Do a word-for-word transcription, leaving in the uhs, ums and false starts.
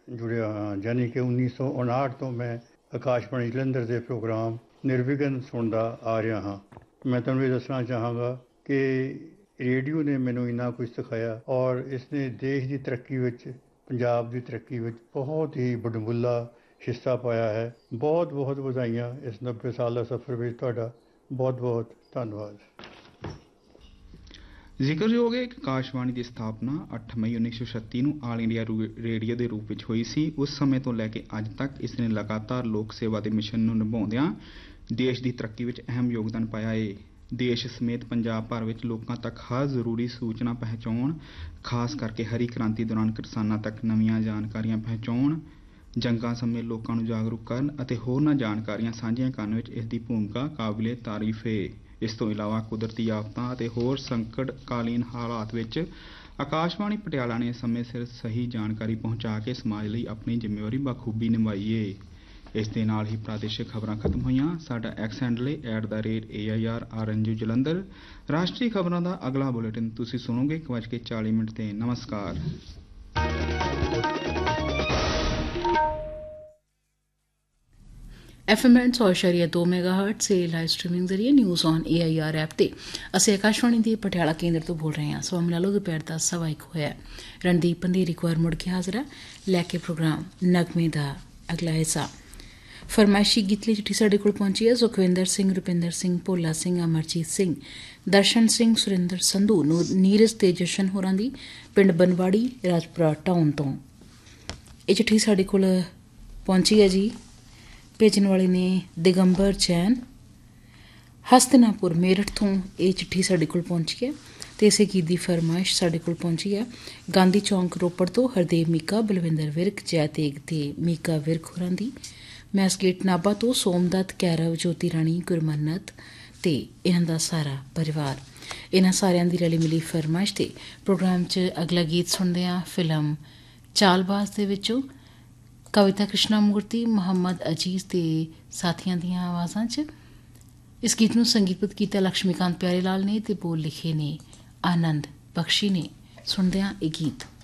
ਜੁੜਿਆ ਹਾਂ, ਯਾਨੀ ਕਿ ਉੱਨੀ ਸੌ ਉਣਾਹਠ ਤੋਂ ਮੈਂ ਆਕਾਸ਼ਵਾਣੀ ਜਲੰਧਰ ਦੇ ਪ੍ਰੋਗਰਾਮ ਨਿਰਵਿਘਨ ਸੁਣਦਾ ਆ ਰਿਹਾ ਹਾਂ। ਮੈਂ ਤੁਹਾਨੂੰ ਇਹ ਦੱਸਣਾ ਚਾਹਾਂਗਾ ਕਿ ਰੇਡੀਓ ਨੇ ਮੈਨੂੰ ਇੰਨਾ ਕੁਝ ਸਿਖਾਇਆ ਔਰ ਇਸ ਨੇ ਦੇਸ਼ ਦੀ ਤਰੱਕੀ ਵਿੱਚ, ਪੰਜਾਬ ਦੀ ਤਰੱਕੀ ਵਿੱਚ ਬਹੁਤ ਹੀ ਵਡਮੁੱਲਾ ਹਿੱਸਾ ਪਾਇਆ ਹੈ। ਬਹੁਤ ਬਹੁਤ ਵਧਾਈਆਂ ਇਸ ਨੱਬੇ ਸਾਲ ਦਾ ਸਫ਼ਰ ਵਿੱਚ ਤੁਹਾਡਾ। ਬਹੁਤ ਬਹੁਤ ਧੰਨਵਾਦ। ਜ਼ਿਕਰਯੋਗ ਹੈ ਕਿ ਆਕਾਸ਼ਵਾਣੀ ਦੀ ਸਥਾਪਨਾ ਅੱਠ ਮਈ ਉੱਨੀ ਸੌ ਛੱਤੀ ਨੂੰ ਆਲ ਇੰਡੀਆ ਰੇਡੀਓ ਦੇ ਰੂਪ ਵਿੱਚ ਹੋਈ ਸੀ। ਉਸ ਸਮੇਂ ਤੋਂ ਲੈ ਕੇ ਅੱਜ ਤੱਕ ਇਸ ਨੇ ਲਗਾਤਾਰ ਲੋਕ ਸੇਵਾ ਦੇ ਮਿਸ਼ਨ ਨੂੰ ਨਿਭਾਉਂਦਿਆਂ ਦੇਸ਼ ਦੀ ਤਰੱਕੀ ਵਿੱਚ ਅਹਿਮ ਯੋਗਦਾਨ ਪਾਇਆ ਹੈ। ਦੇਸ਼ ਸਮੇਤ ਪੰਜਾਬ ਭਰ ਵਿੱਚ ਲੋਕਾਂ ਤੱਕ ਹਰ ਜ਼ਰੂਰੀ ਸੂਚਨਾ ਪਹੁੰਚਾਉਣ, ਖਾਸ ਕਰਕੇ ਹਰੀ ਕ੍ਰਾਂਤੀ ਦੌਰਾਨ ਕਿਸਾਨਾਂ ਤੱਕ ਨਵੀਆਂ ਜਾਣਕਾਰੀਆਂ ਪਹੁੰਚਾਉਣ, ਜੰਗਾਂ ਸਮੇਂ ਲੋਕਾਂ ਨੂੰ ਜਾਗਰੂਕ ਕਰਨ ਅਤੇ ਹੋਰਨਾਂ ਜਾਣਕਾਰੀਆਂ ਸਾਂਝੀਆਂ ਕਰਨ ਵਿੱਚ ਇਸ ਦੀ ਭੂਮਿਕਾ ਕਾਬਿਲੇ ਤਾਰੀਫ ਹੈ। ਇਸ ਤੋਂ ਇਲਾਵਾ ਕੁਦਰਤੀ ਆਫਤਾਂ ਅਤੇ ਹੋਰ ਸੰਕਟਕਾਲੀਨ ਹਾਲਾਤ ਵਿੱਚ ਆਕਾਸ਼ਵਾਣੀ ਪਟਿਆਲਾ ਨੇ ਸਮੇਂ ਸਿਰ ਸਹੀ ਜਾਣਕਾਰੀ ਪਹੁੰਚਾ ਕੇ ਸਮਾਜ ਲਈ ਆਪਣੀ ਜ਼ਿੰਮੇਵਾਰੀ ਬਾਖੂਬੀ ਨਿਭਾਈ ਹੈ। ਇਸ ਦੇ ਨਾਲ ਹੀ ਪ੍ਰਾਦੇਸ਼ਿਕ ਖਬਰਾਂ ਖਤਮ ਹੋਈਆਂ। ਸਾਡਾ ਐਕਸ ਹੈਂਡਲ ਹੈ at the rate A I R R N U Jalandhar. ਰਾਸ਼ਟਰੀ ਖਬਰਾਂ ਦਾ ਅਗਲਾ ਬੁਲੇਟਿਨ ਤੁਸੀਂ ਸੁਣੋਗੇ ਇੱਕ ਵੱਜ ਕੇ ਚਾਲੀ ਮਿੰਟ ਤੇ। ਨਮਸਕਾਰ। एफ एम एंड सौ इशारिया दो मेगा हर्ट से लाइव स्ट्रीमिंग जरिए news on A I R app ਤੇ ਅਸੀਂ ਆਕਾਸ਼ਵਾਣੀ ਦੇ ਪਟਿਆਲਾ ਕੇਂਦਰ ਤੋਂ ਬੋਲ ਰਹੇ ਹਾਂ। ਸੋ ਮਿਲਾ ਲਓ ਦੁਪਹਿਰ ਦਾ ਸਵਾ ਇੱਕ ਹੋਇਆ। ਰਣਦੀਪ ਪੰਧੇਰ ਇੱਕ ਵਾਰ ਮੁੜ ਕੇ ਹਾਜ਼ਰ ਹੈ ਲੈ ਕੇ ਪ੍ਰੋਗਰਾਮ ਨਗਮੇ ਦਾ ਅਗਲਾ ਹਿੱਸਾ। ਫਰਮਾਇਸ਼ੀ ਗੀਤ ਲਈ ਚਿੱਠੀ ਸਾਡੇ ਕੋਲ ਪਹੁੰਚੀ ਹੈ ਸੁਖਵਿੰਦਰ ਸਿੰਘ, ਰੁਪਿੰਦਰ ਸਿੰਘ, ਭੋਲਾ ਸਿੰਘ, ਅਮਰਜੀਤ ਸਿੰਘ, ਦਰਸ਼ਨ ਸਿੰਘ, ਸੁਰਿੰਦਰ ਸੰਧੂ, ਨੀਰਜ ਤੇ ਜਸ਼ਨ ਹੋਰਾਂ ਦੀ ਪਿੰਡ ਬਨਵਾੜੀ ਰਾਜਪੁਰਾ ਟਾਊਨ ਤੋਂ। ਇਹ ਚਿੱਠੀ ਸਾਡੇ ਕੋਲ ਪਹੁੰਚੀ ਹੈ ਜੀ। ਭੇਜਣ ਵਾਲੇ ਨੇ ਦਿਗੰਬਰ ਜੈਨ, ਹਸਤਨਾਪੁਰ ਮੇਰਠ ਤੋਂ ਇਹ ਚਿੱਠੀ ਸਾਡੇ ਕੋਲ ਪਹੁੰਚੀ ਹੈ ਅਤੇ ਇਸੇ ਗੀਤ ਦੀ ਫਰਮਾਇਸ਼ ਸਾਡੇ ਕੋਲ ਪਹੁੰਚੀ ਹੈ ਗਾਂਧੀ ਚੌਂਕ ਰੋਪੜ ਤੋਂ ਹਰਦੇਵ ਮੀਕਾ, ਬਲਵਿੰਦਰ ਵਿਰਕ, ਜੈ ਤੇਗ ਤੇ ਮੀਕਾ ਵਿਰਕ ਹੋਰਾਂ ਦੀ। ਮੈਸਗੇਟ ਨਾਭਾ ਤੋਂ ਸੋਮਦੱਤ, ਕੈਰਵ, ਜੋਤੀ ਰਾਣੀ, ਗੁਰਮੰਨਤ ਤੇ ਇਹਨਾਂ ਦਾ ਸਾਰਾ ਪਰਿਵਾਰ। ਇਹਨਾਂ ਸਾਰਿਆਂ ਦੀ ਰਲੀ ਮਿਲੀ ਫਰਮਾਇਸ਼ ਤੇ ਪ੍ਰੋਗਰਾਮ 'ਚ ਅਗਲਾ ਗੀਤ ਸੁਣਦੇ ਹਾਂ ਫਿਲਮ ਚਾਲਬਾਜ਼ ਦੇ ਵਿੱਚੋਂ ਕਵਿਤਾ ਕ੍ਰਿਸ਼ਨਾ ਮੂਰਤੀ, ਮੁਹੰਮਦ ਅਜੀਜ਼ ਤੇ ਸਾਥੀਆਂ ਦੀਆਂ ਆਵਾਜ਼ਾਂ 'ਚ। ਇਸ ਗੀਤ ਨੂੰ ਸੰਗੀਤਬੱਧ ਕੀਤਾ ਲਕਸ਼ਮੀਕਾਂਤ ਪਿਆਰੇ ਲਾਲ ਨੇ ਤੇ ਬੋਲ ਲਿਖੇ ਨੇ ਆਨੰਦ ਬਖਸ਼ੀ ਨੇ। ਸੁਣਦੇ ਹਾਂ ਇਹ ਗੀਤ।